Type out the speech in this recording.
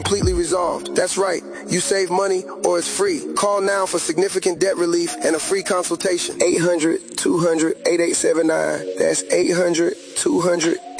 Completely resolved. That's right. You save money or it's free. Call now for significant debt relief and a free consultation. 800-200-8879. That's 800-200-8879.